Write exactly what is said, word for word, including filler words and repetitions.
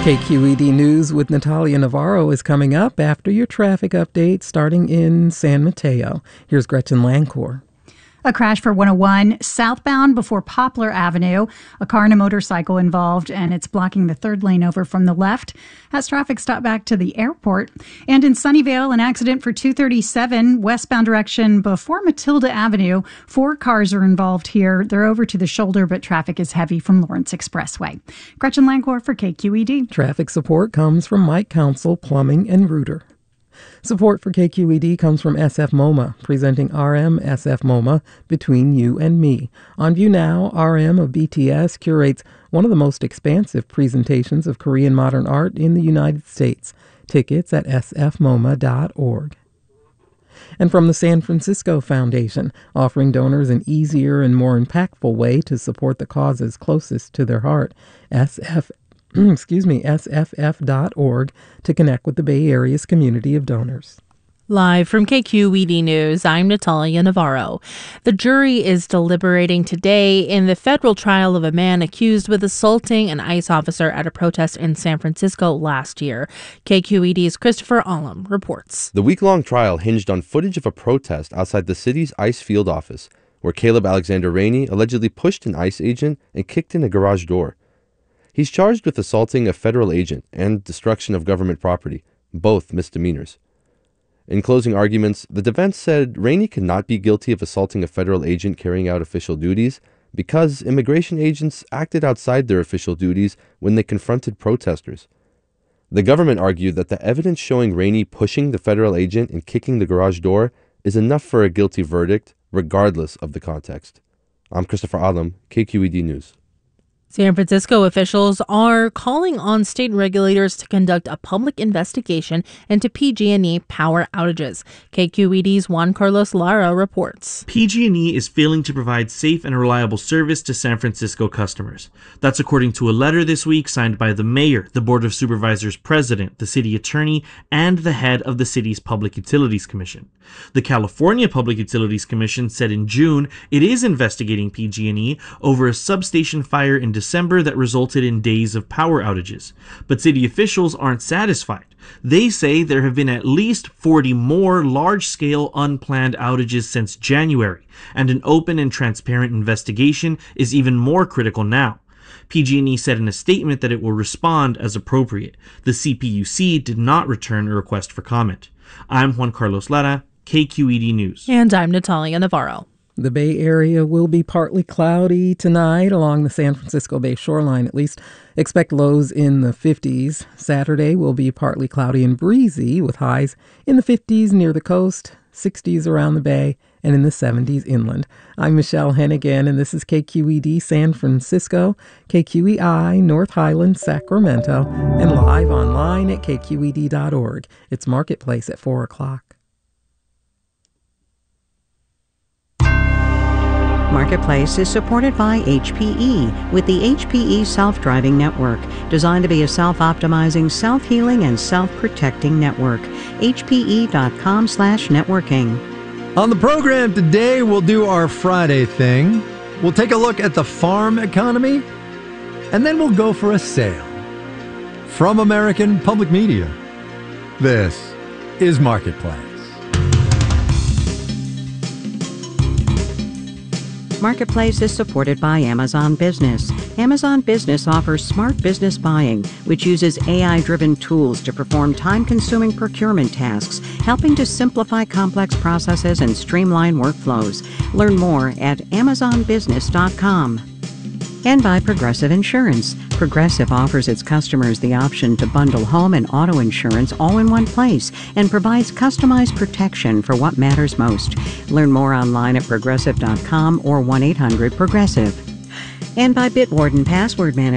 K Q E D News with Natalia Navarro is coming up after your traffic update starting in San Mateo. Here's Gretchen Lancourt. A crash for one oh one southbound before Poplar Avenue. A car and a motorcycle involved, and it's blocking the third lane over from the left. Has traffic stop back to the airport. And in Sunnyvale, an accident for two thirty-seven westbound direction before Matilda Avenue. Four cars are involved here. They're over to the shoulder, but traffic is heavy from Lawrence Expressway. Gretchen Lancourt for K Q E D. Traffic support comes from Mike Council Plumbing and Rooter. Support for K Q E D comes from S F MoMA, presenting R M S F MoMA, Between You and Me. On view now, R M of B T S curates one of the most expansive presentations of Korean modern art in the United States. Tickets at s f moma dot org. And from the San Francisco Foundation, offering donors an easier and more impactful way to support the causes closest to their heart. S F excuse me, s f f dot org to connect with the Bay Area's community of donors. Live from K Q E D News, I'm Natalia Navarro. The jury is deliberating today in the federal trial of a man accused with assaulting an ICE officer at a protest in San Francisco last year. K Q E D's Christopher Allam reports. The week-long trial hinged on footage of a protest outside the city's ICE field office, where Caleb Alexander Rainey allegedly pushed an ICE agent and kicked in a garage door. He's charged with assaulting a federal agent and destruction of government property, both misdemeanors. In closing arguments, the defense said Rainey could not be guilty of assaulting a federal agent carrying out official duties because immigration agents acted outside their official duties when they confronted protesters. The government argued that the evidence showing Rainey pushing the federal agent and kicking the garage door is enough for a guilty verdict, regardless of the context. I'm Christopher Allam, K Q E D News. San Francisco officials are calling on state regulators to conduct a public investigation into P G and E power outages. K Q E D's Juan Carlos Lara reports. P G and E is failing to provide safe and reliable service to San Francisco customers. That's according to a letter this week signed by the mayor, the Board of Supervisors president, the city attorney, and the head of the city's Public Utilities Commission. The California Public Utilities Commission said in June it is investigating P G and E over a substation fire in December that resulted in days of power outages. But city officials aren't satisfied. They say there have been at least forty more large-scale unplanned outages since January, and an open and transparent investigation is even more critical now. P G and E said in a statement that it will respond as appropriate. The C P U C did not return a request for comment. I'm Juan Carlos Lara, K Q E D News. And I'm Natalia Navarro. The Bay Area will be partly cloudy tonight along the San Francisco Bay shoreline, at least. Expect lows in the fifties. Saturday will be partly cloudy and breezy with highs in the fifties near the coast, sixties around the bay, and in the seventies inland. I'm Michelle Hennigan, and this is K Q E D San Francisco, K Q E I North Highlands, Sacramento, and live online at k q e d dot org. It's Marketplace at four o'clock. Marketplace is supported by H P E with the H P E Self-Driving Network, designed to be a self-optimizing, self-healing, and self-protecting network. H P E dot com slash networking. On the program today, we'll do our Friday thing. We'll take a look at the farm economy, and then we'll go for a sail. From American Public Media, this is Marketplace. Marketplace is supported by Amazon Business. Amazon Business offers smart business buying, which uses A I-driven tools to perform time-consuming procurement tasks, helping to simplify complex processes and streamline workflows. Learn more at amazon business dot com. And by Progressive Insurance. Progressive offers its customers the option to bundle home and auto insurance all in one place and provides customized protection for what matters most. Learn more online at progressive dot com or one eight hundred progressive. And by Bitwarden Password Manager.